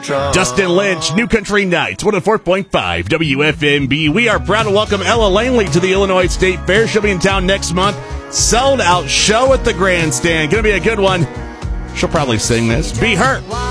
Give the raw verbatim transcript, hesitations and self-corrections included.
Dustin Lynch, New Country Nights, one oh four point five W F M B. We are proud to welcome Ella Langley to the Illinois State Fair. She'll be in town next month. Sold out show at the grandstand. Gonna be a good one. She'll probably sing this. Be Her.